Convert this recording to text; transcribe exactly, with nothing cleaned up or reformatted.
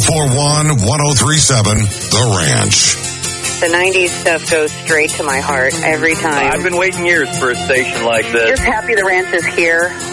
four one, one oh three seven, The Ranch. The nineties stuff goes straight to my heart every time. I've been waiting years for a station like this. Just happy the ranch is here.